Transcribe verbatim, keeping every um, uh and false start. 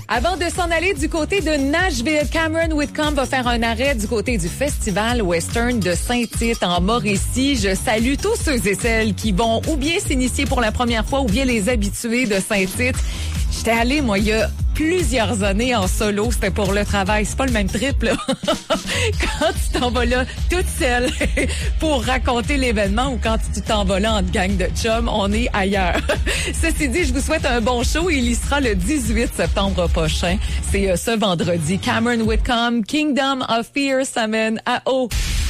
Avant de s'en aller du côté de Nashville, Cameron Whitcomb va faire un arrêt du côté du Festival Western de Saint-Tite en Mauricie. Je salue tous ceux et celles qui vont ou bien s'initier pour la première fois ou bien les habitués de Saint-Tite. J'étais allée, moi, il y a plusieurs années en solo. C'était pour le travail. C'est pas le même trip, là. Quand tu t'en vas là toute seule pour raconter l'événement ou quand tu t'en vas là en gang de chums, on est ailleurs. Ceci dit, je vous souhaite un bon show. Il y sera le dix-huit septembre prochain. C'est euh, ce vendredi. Cameron Whitcomb, Kingdom of Fear, s'amène à eau.